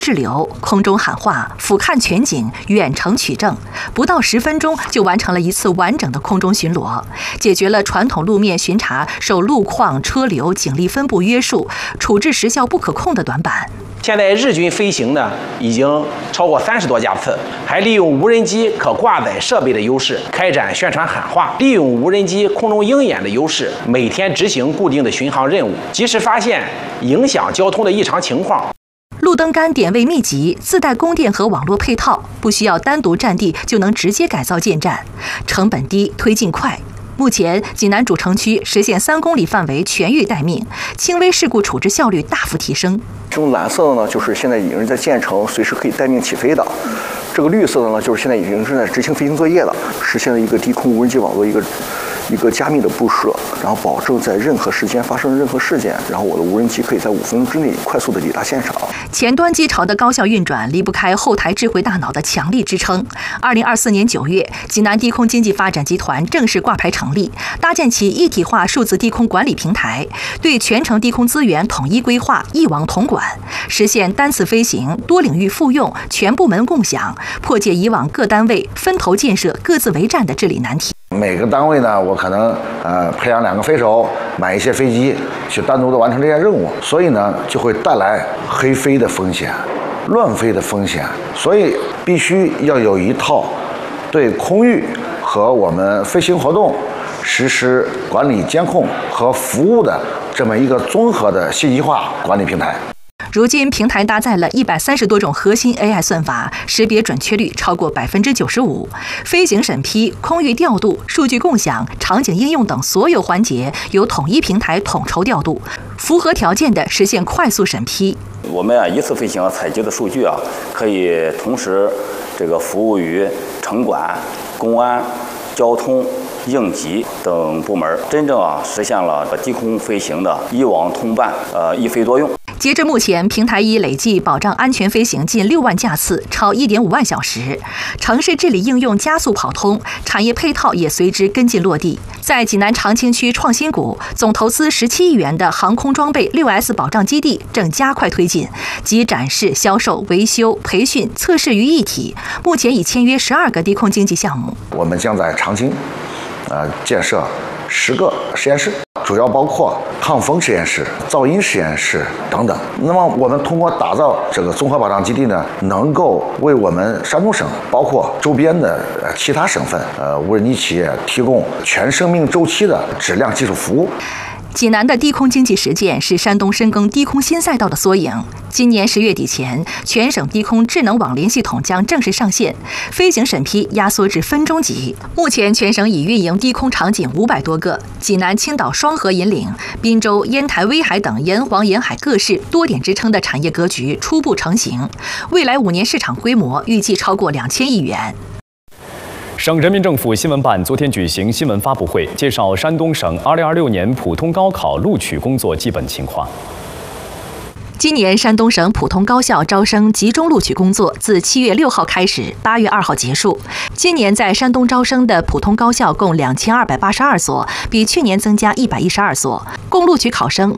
滞留，空中喊话，俯瞰全景，远程取证，不到10分钟就完成了一次完整的空中巡逻，解决了传统路面巡查受路况、车流、警力分布约束、处置时效不可控的短板。 现在日军飞行呢，已经超过30多架次，还利用无人机可挂载设备的优势，开展宣传喊话，利用无人机空中鹰眼的优势，每天执行固定的巡航任务，及时发现影响交通的异常情况。 路灯杆点位密集，自带供电和网络配套，不需要单独占地就能直接改造建站，成本低，推进快。目前，济南主城区实现3公里范围全域待命，轻微事故处置效率大幅提升。 这种蓝色的呢，就是现在已经在建成，随时可以待命起飞的；这个绿色的呢，就是现在已经正在执行飞行作业了，实现了一个低空无人机网络一个加密的布设，然后保证在任何时间发生任何事件，然后我的无人机可以在5分钟之内快速的抵达现场。 前端机巢的高效运转离不开后台智慧大脑的强力支撑。2024年9月，济南低空经济发展集团正式挂牌成立，搭建起一体化数字低空管理平台，对全程低空资源统一规划、一网统管，实现单次飞行、多领域复用、全部门共享，破解以往各单位分头建设、各自为战的治理难题。 每个单位呢，我可能培养2个飞手，买一些飞机去单独的完成这些任务，所以呢就会带来黑飞的风险、乱飞的风险，所以必须要有一套对空域和我们飞行活动实施管理监控和服务的这么一个综合的信息化管理平台。 如今，平台搭载了130多种核心 AI 算法，识别准确率超过95%，飞行审批、空域调度、数据共享、场景应用等所有环节由统一平台统筹调度，符合条件的实现快速审批。 我们一次飞行采集的数据可以同时服务于城管、公安、交通、应急等部门，真正实现了低空飞行的一网通办、一飞多用。 截至目前，平台已累计保障安全飞行近6万架次，超1.5万小时。城市治理应用加速跑通，产业配套也随之跟进落地。在济南长青区创新谷，总投资17亿元的航空装备6S 保障基地正加快推进，集展示、销售、维修、培训、测试于一体。目前已签约12个低空经济项目。 我们将在长青，建设10个实验室。主要包括抗风实验室、噪音实验室等等。那么，我们通过打造这个综合保障基地呢，能够为我们山东省，包括周边的其他省份，无人机企业提供全生命周期的质量技术服务。 济南的低空经济实践是山东深耕低空新赛道的缩影。今年10月底前，全省低空智能网联系统将正式上线，飞行审批压缩至分钟级。目前，全省已运营低空场景500多个，济南、青岛双河引领，滨州、烟台、威海等沿黄沿海各市多点支撑的产业格局初步成型。未来5年市场规模预计超过2000亿元。 省人民政府新闻办昨天举行新闻发布会，介绍山东省2026年普通高考录取工作基本情况。 今年山东省普通高校招生集中录取工作自7月6号开始，8月2号结束。今年在山东招生的普通高校共2282所，比去年增加112所，共录取考生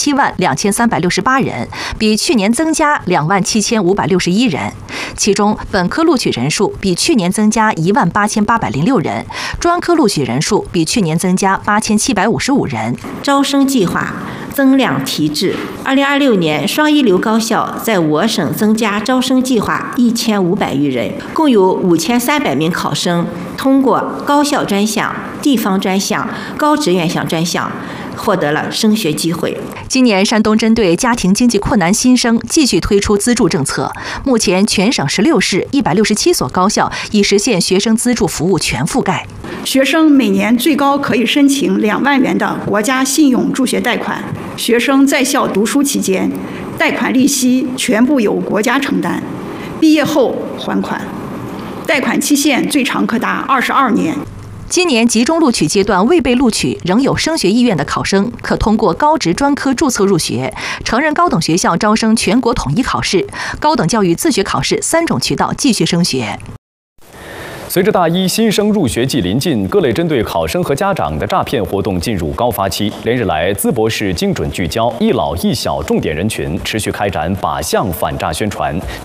872368人，比去年增加27561人。其中，本科录取人数比去年增加18806人，专科录取人数比去年增加8755人。 招生计划增量提质，2026年双一流高校在我省增加招生计划1500余人，共有5300名考生通过高校专项、地方专项、高职院校专项获得了升学机会。 今年，山东针对家庭经济困难新生继续推出资助政策。目前，全省16市167所高校已实现学生资助服务全覆盖。 学生每年最高可以申请2万元的国家信用助学贷款。学生在校读书期间，贷款利息全部由国家承担，毕业后还款。贷款期限最长可达22年。 今年集中录取阶段未被录取仍有升学意愿的考生，可通过高职专科注册入学、成人高等学校招生全国统一考试、高等教育自学考试3种渠道继续升学。 随着大一新生入学季临近，各类针对考生和家长的诈骗活动进入高发期。连日来，淄博市精准聚焦一老一小重点人群，持续开展靶向反诈宣传。